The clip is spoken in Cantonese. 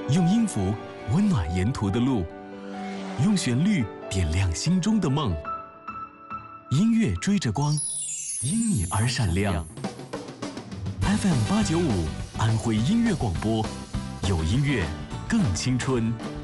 用音符温暖沿途的路，用旋律点亮心中的梦。音乐追着光，因你而闪亮。FM895安徽音乐广播，有音乐更青春。